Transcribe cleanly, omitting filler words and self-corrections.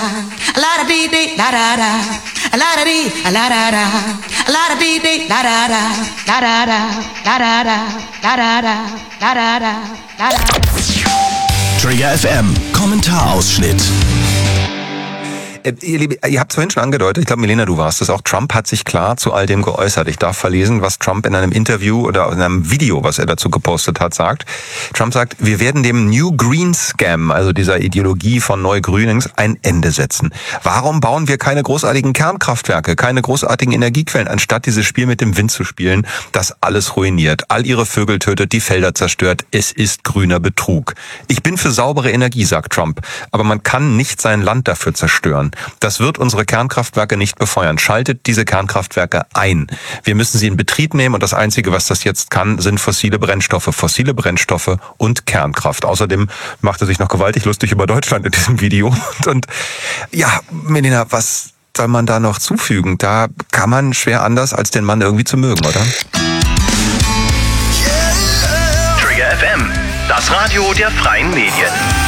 la da dee dee la da da, la da dee la da da, la da dee dee la da da, la da da, la da da, la da da, la da da, la da. Trigger FM Kommentarausschnitt. Ihr habt es vorhin schon angedeutet, ich glaube, Milena, du warst es auch, Trump hat sich klar zu all dem geäußert. Ich darf verlesen, was Trump in einem Interview oder in einem Video, was er dazu gepostet hat, sagt. Trump sagt, wir werden dem New Green Scam, also dieser Ideologie von Neugrünings, ein Ende setzen. Warum bauen wir keine großartigen Kernkraftwerke, keine großartigen Energiequellen, anstatt dieses Spiel mit dem Wind zu spielen, das alles ruiniert, all ihre Vögel tötet, die Felder zerstört. Es ist grüner Betrug. Ich bin für saubere Energie, sagt Trump, aber man kann nicht sein Land dafür zerstören. Das wird unsere Kernkraftwerke nicht befeuern. Schaltet diese Kernkraftwerke ein. Wir müssen sie in Betrieb nehmen und das Einzige, was das jetzt kann, sind fossile Brennstoffe und Kernkraft. Außerdem macht er sich noch gewaltig lustig über Deutschland in diesem Video. Und ja, Melina, was soll man da noch zufügen? Da kann man schwer anders, als den Mann irgendwie zu mögen, oder? Trigger FM, das Radio der freien Medien.